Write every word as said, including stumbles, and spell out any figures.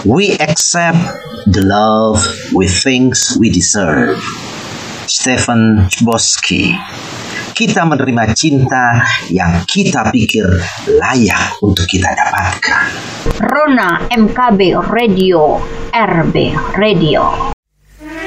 We accept the love we think we deserve. Stephen Chbosky. Kita menerima cinta yang kita pikir layak untuk kita dapatkan. Rona M K B Radio, R B Radio.